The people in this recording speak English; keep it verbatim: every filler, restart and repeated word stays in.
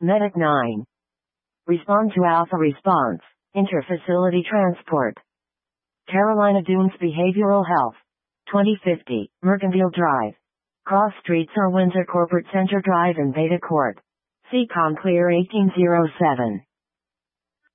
Medic nine. Respond to Alpha Response. Interfacility Transport. Carolina Dunes Behavioral Health. twenty fifty, Mercantile Drive. Cross Streets or Windsor Corporate Center Drive in Beta Court. C COM Clear eighteen oh seven.